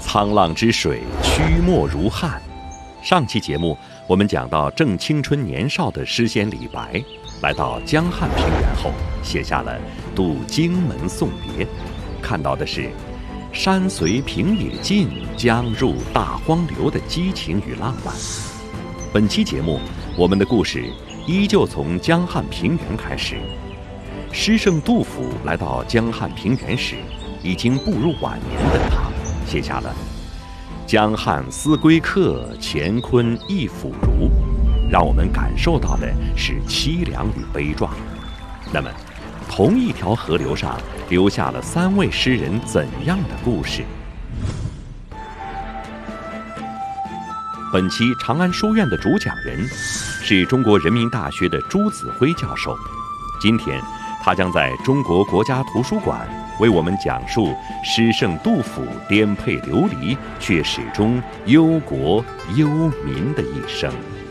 沧浪之水，曲墨如汉。上期节目我们讲到，正青春年少的诗仙李白，来到江汉平原后，写下了《渡荆门送别》，看到的是山随平野尽，江入大荒流的激情与浪漫。本期节目，我们的故事依旧从江汉平原开始。诗圣杜甫来到江汉平原时，已经步入晚年的他，写下了“江汉思归客，乾坤一腐儒”，让我们感受到的是凄凉与悲壮。那么，同一条河流上留下了3位诗人怎样的故事？本期长安书院的主讲人是中国人民大学的朱子辉教授。今天，他将在中国国家图书馆为我们讲述诗圣杜甫颠沛流离却始终忧国忧民的一生。